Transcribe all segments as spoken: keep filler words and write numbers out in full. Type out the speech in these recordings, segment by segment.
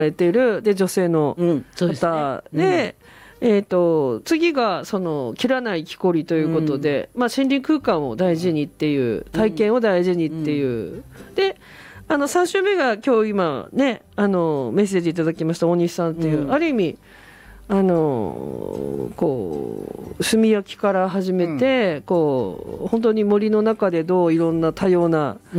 れているで女性の方、うんそうですねうん、で、えー、と次がその切らない木こりということで、うんまあ、森林空間を大事にっていう体験を大事にっていう、うん、であのさん週目が今日今ねあのメッセージいただきました大西さんっていう、うん、ある意味あのこう炭焼きから始めて、うん、こう本当に森の中でどういろんな多様な、うん、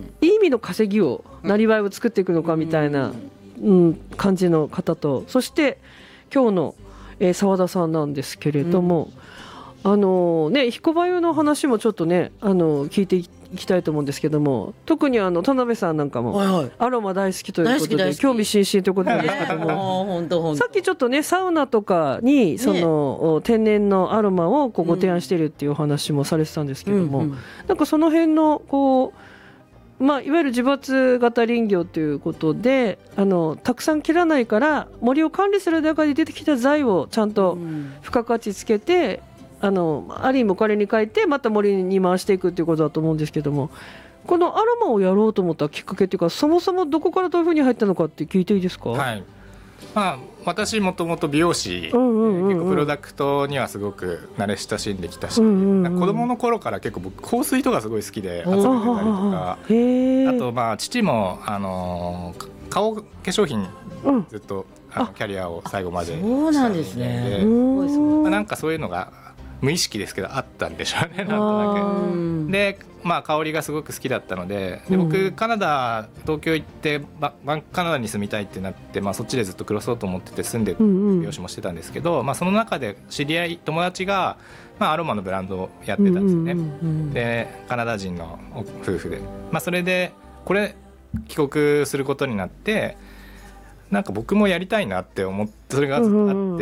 いい意味の稼ぎをなりわいを作っていくのかみたいな、うんうん、感じの方とそして今日のえー、澤田さんなんですけれども、うん、あのね彦バユの話もちょっとねあの聞いていきたいと思うんですけども特にあの田辺さんなんかも、はいはい、アロマ大好きということで興味津々ということなんですけども、ね、ほんとほんとさっきちょっとねサウナとかにその、ね、天然のアロマをこうご提案しているっていうお話もされてたんですけども、うんうん、なんかその辺のこうまあ、いわゆる自伐型林業ということであのたくさん切らないから森を管理する中で出てきた財をちゃんと付加価値つけて、うん、あのある意味お金に変えてまた森に回していくということだと思うんですけどもこのアロマをやろうと思ったきっかけというかそもそもどこからどういうふうに入ったのかって聞いていいですか？ はいまあ、私もともと美容師、うんうんうんうん、結構プロダクトにはすごく慣れ親しんできたし、うんうんうん、子供の頃から結構僕香水とかすごい好きで集めてたりとかあとまあ父もあの顔化粧品ずっと、うん、あのキャリアを最後までそうなんですねまあ、なんかそういうのが無意識ですけどあったんでしょうねなんとなくで、まあ、香りがすごく好きだったの で, で僕カナダ東京行ってカナダに住みたいってなって、まあ、そっちでずっと暮らそうと思ってて住んで美容師もしてたんですけど、まあ、その中で知り合い友達が、まあ、アロマのブランドをやってたんですね、うんうんうん、でカナダ人の夫婦で、まあ、それでこれ帰国することになってなんか僕もやりたいなって思ってそれがあって、うんうんうん、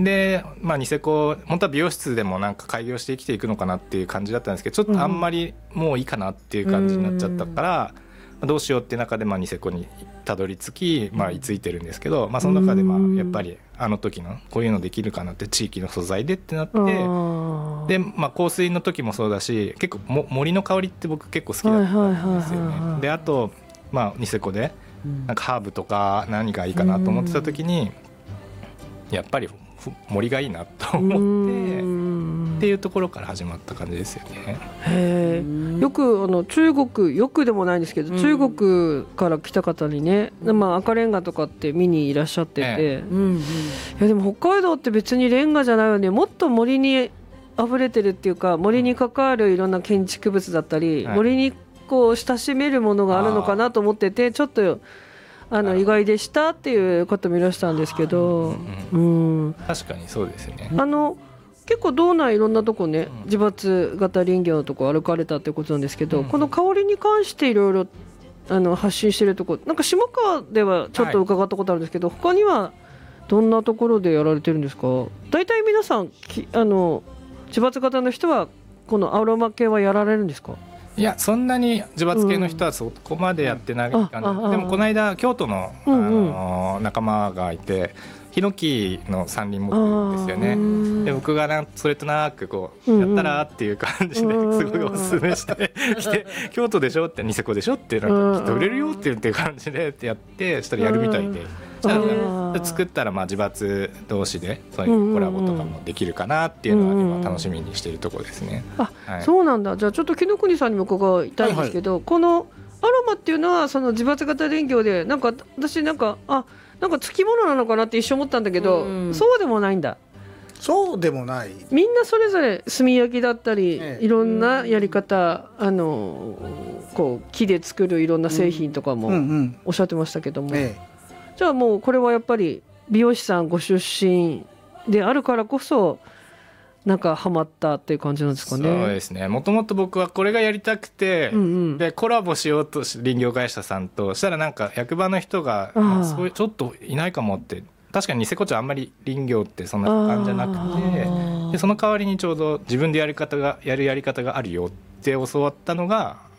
で、まあ、ニセコ本当は美容室でもなんか開業して生きていくのかなっていう感じだったんですけどちょっとあんまりもういいかなっていう感じになっちゃったから、うん、どうしようっていう中でまあニセコにたどり着き、まあ、居ついてるんですけど、まあ、その中でまあやっぱりあの時のこういうのできるかなって地域の素材でってなってで、まあ、香水の時もそうだし結構も森の香りって僕結構好きだったんですよね。であと、まあ、ニセコでなんかハーブとか何がいいかなと思ってた時にやっぱり森がいいなと思ってっていうところから始まった感じですよね。 へよくあの中国よくでもないんですけど、うん、中国から来た方にね、まあ、赤レンガとかって見にいらっしゃってて、ええうんうん、いやでも北海道って別にレンガじゃないよねもっと森に溢れてるっていうか森に関わるいろんな建築物だったり、はい、森にこう親しめるものがあるのかなと思っててちょっとあの意外でしたっていう方もいらしたんですけど、 うんうん、確かにそうですよね。 あの結構道内いろんなとこね、うん、自伐型林業のとこ歩かれたってことなんですけど、うん、この香りに関していろいろあの発信してるとこなんか下川ではちょっと伺ったことあるんですけど、はい、他にはどんなところでやられてるんですか？大体皆さんあの自伐型の人はこのアロマ系はやられるんですか？ いやそんなに自伐系の人はそこまでやってないかな、うん、でもこの間京都 の,、うんうん、あの仲間がいてヒノキの山林持ってるんですよね。で僕がなんそれとなくこうやったらっていう感じですごいおすすめしてきて京都でしょってニセコでしょってなんかきっと売れるよって言ってる感じでやってしたらやるみたいでじゃあ作ったらまあ自伐同士でそういうコラボとかもできるかなっていうのは今楽しみにしているところですね。 あ、はい、そうなんだ。じゃあちょっと木の国さんにも伺いたいんですけど、はいはい、このアロマっていうのはその自伐型林業でなんか私なんかあなんかつきものなのかなって一瞬思ったんだけど、うん、そうでもないんだ。 そうでもない。 みんなそれぞれ炭焼きだったり、ええ、いろんなやり方あのこう木で作るいろんな製品とかもおっしゃってましたけども、うんうんええ、じゃあもうこれはやっぱり美容師さんご出身であるからこそなんかハマったっていう感じなんですかね。 そうですね。もともと僕はこれがやりたくて、うんうん、でコラボしようと林業会社さんとしたらなんか役場の人がそういうちょっといないかもって確かにニセコ町あんまり林業ってそんな感じじゃなくてでその代わりにちょうど自分でやり方がやるやり方があるよって教わったのが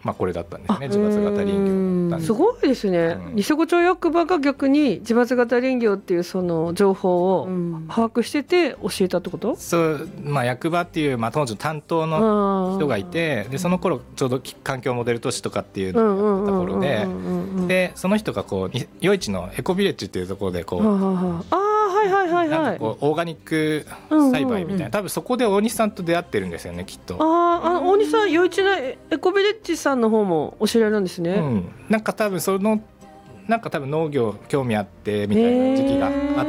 まあ、これだったんですね。自伐型林業だったんです。 すごいですね、うん、ニセコ町役場が逆に自伐型林業っていうその情報を把握してて教えたってこと？ そう、まあ、役場っていう、まあ、当時の担当の人がいて、でその頃ちょうど環境モデル都市とかっていうのをやったところで、でその人がこう余市のエコビレッジっていうところでこう、 ああはいはいはいはい、 なんかこうオーガニック栽培みたいな、多分そこで大西さんと出会ってるんですよね、きっと。 ああ、大西さん、余市のエコビレッジさんの方もお知り合いなんですね。 うん、なんか多分そのなんか多分農業興味あってみたいな時期があって、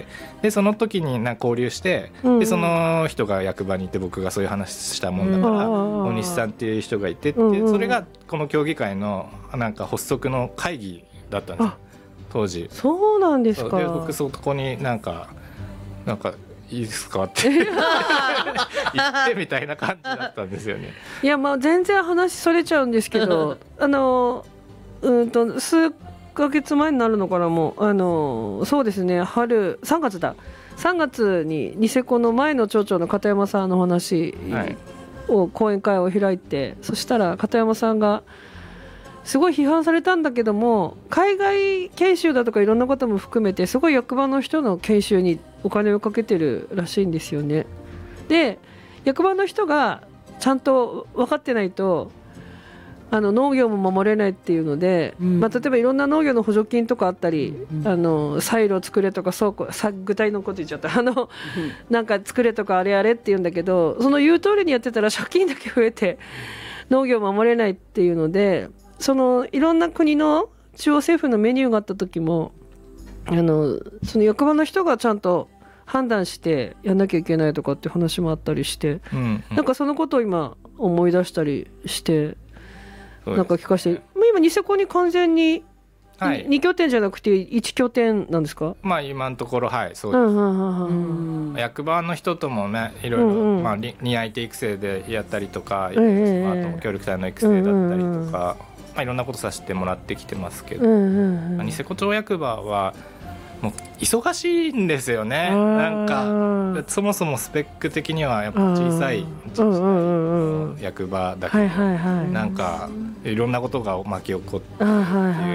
でその時になんか交流して、うん、でその人が役場にいて僕がそういう話したもんだから、うん、大西さんっていう人がいてって、うん、それがこの協議会のなんか発足の会議だったんですよ、当時。 そうなんですか。 で僕そこになんかなんかいいですかって言ってみたいな感じだったんですよね。 いや、まあ全然話それちゃうんですけどあのうんと数ヶ月前になるのかな、もうあのそうですね、春さんがつださんがつにニセコの前の町長の片山さんの話を、講演会を開いて、そしたら片山さんがすごい批判されたんだけども、海外研修だとかいろんなことも含めてすごい役場の人の研修にお金をかけてるらしいんですよね。で役場の人がちゃんと分かってないとあの農業も守れないっていうので、うん、まあ、例えばいろんな農業の補助金とかあったり、うん、あのサイロ作れとか倉庫さ具体のこと言っちゃったあの、うん、なんか作れとかあれあれって言うんだけど、その言う通りにやってたら借金だけ増えて農業守れないっていうので、そのいろんな国の中央政府のメニューがあった時もあのその役場の人がちゃんと判断してやんなきゃいけないとかって話もあったりして、うんうん、なんかそのことを今思い出したりしてなんか聞かせて、今ニセコに完全にに拠点じゃなくていち拠点なんですか？ まあ今のところはいそうです、うん、役場の人ともねいろいろ、うんうん、まあ、担い手育成でやったりとか、えー、あと協力隊の育成だったりとか、うんうん、まあ、いろんなことさせてもらってきてますけど、うんうんうん、ニセコ町役場はもう忙しいんですよね。なんかそもそもスペック的にはやっぱ小さい自治体の役場だけど、なんかいろんなことが巻き起こってっていう、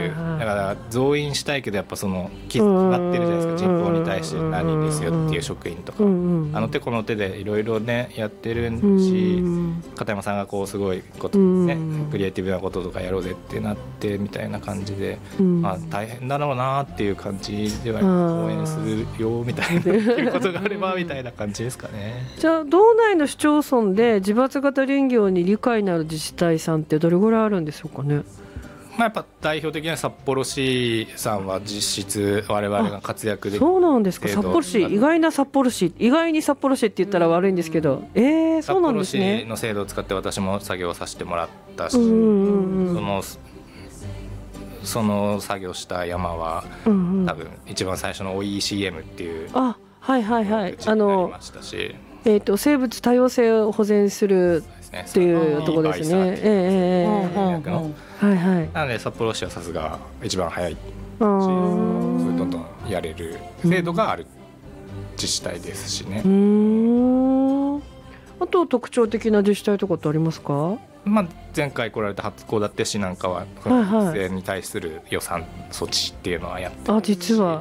だから増員したいけどやっぱその決まってるじゃないですか、人口に対して何人ですよっていう職員とか、あの手この手でいろいろねやってるし、片山さんがこうすごいことね、クリエイティブなこととかやろうぜってなってみたいな感じで、まあ大変だろうなっていう感じでは応援するよみたいなっていうことがあればみたいな感じですかね。 じゃあ道内の市町村で自伐型林業に理解のある自治体さんってどれぐらいあるんでしょうかね。 まあ、やっぱ代表的な札幌市さんは実質我々が活躍できる。 そうなんですか。札幌市、意外な札幌市、意外に札幌市って言ったら悪いんですけど、うん、えー、そうなんですね。 札幌市の制度を使って私も作業させてもらったし、うんうんうん、そのその作業した山は、うんうん、多分一番最初の オーイーシーエム っていうあ、はいはいはい、あのえーと、生物多様性を保全するっていうところですね。ええはいはい。 なので札幌市はさすが一番早いし、どんどんやれる制度がある自治体ですしね。うーん、あと特徴的な自治体とかってありますか？ まあ、前回来られた初戸建市なんかは学生に対する予算措置っていうのはやってるし、 あ、実は、うん、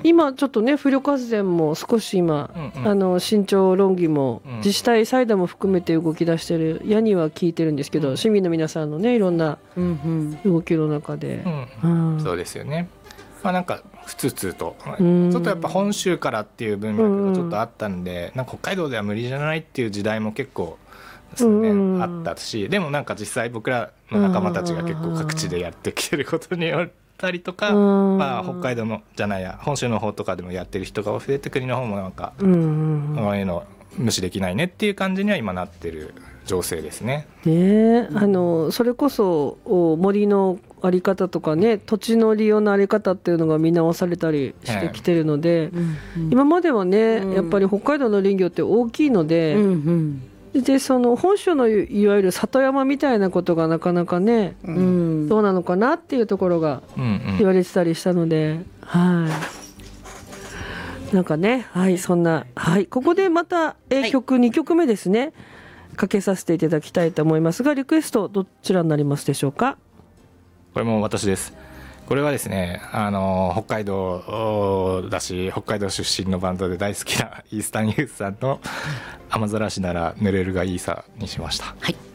今ちょっとね風力発電も少し今、うんうん、あの慎重論議も自治体サイドも含めて動き出してるやには聞いてるんですけど、うん、市民の皆さんのねいろんな動きの中で、 うんうん、そうですよね。まあ、なんかふつふつとちょっとやっぱ本州からっていう文脈がちょっとあったんで、なんか北海道では無理じゃないっていう時代も結構ですね、うん、あったし、でもなんか実際僕らの仲間たちが結構各地でやってきてることによったりとか、まあ、北海道のじゃないや本州の方とかでもやってる人が増えて、国の方もなんか、うん、ああいうの無視できないねっていう感じには今なってる情勢ですね。 ね、あのそれこそ森のあり方とかね、土地の利用のあり方っていうのが見直されたりしてきてるので、うんうん、今まではね、うん、やっぱり北海道の林業って大きいので、うんうん、でその本州のいわゆる里山みたいなことがなかなかね、うん、どうなのかなっていうところが言われてたりしたので、うんうん、はい、なんかね、はい、そんな、はい、ここでまた、えー、曲、はい、にきょくめですね。 かけさせていただきたいと思いますが、リクエストどちらになりますでしょうか。 これも私です。これはですね、あの北海道だし北海道出身のバンドで大好きなイースタンユースさんの雨ざらしなら濡れるがいいさにしました。 はい。